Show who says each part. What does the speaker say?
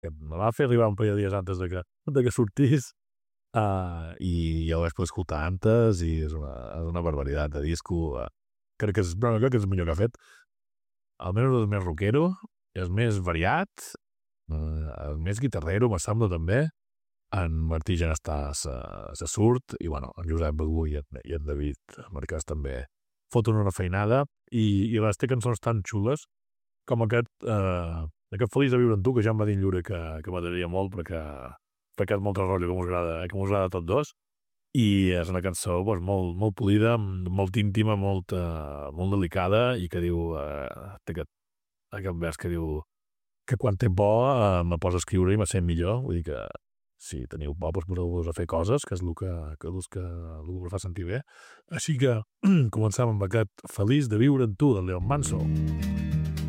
Speaker 1: que me va fer arribar un parell de dies antes de que sortís, i ja ho vaig poder escoltar antes i és una barbaritat de disco. Crec que és el millor que ha fet. Almenys és més rockero, és més variat, més guitarrero, me sembla també. En Martí Genestà se surt, i bueno, en Josep Begú i en David Marquès també foten una feinada, i les té cançons tan xules com aquest Feliç de viure amb tu, que ja em va dir en Llure que m'agradaria molt perquè és molt rotllo que mos agrada a tots dos, i és una cançó doncs, molt polida, molt íntima, molt delicada, i que diu té aquest vers que diu que quan té por me posa a escriure i me sent millor. Vull dir que si teniu por, doncs poseu-vos a fer coses, que és el que us fa sentir bé. Així que començam amb aquest Feliç de viure amb tu, del Leon Manso.